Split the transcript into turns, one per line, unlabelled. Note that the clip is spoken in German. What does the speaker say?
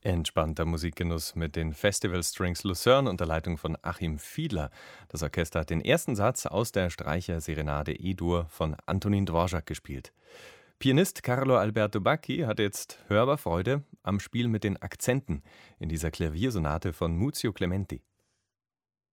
Entspannter Musikgenuss mit den Festival Strings Lucerne unter Leitung von Achim Fiedler. Das Orchester hat den ersten Satz aus der Streicherserenade E-Dur von Antonin Dvorak gespielt. Pianist Carlo Alberto Bacchi hatte jetzt hörbar Freude am Spiel mit den Akzenten in dieser Klaviersonate von Muzio Clementi.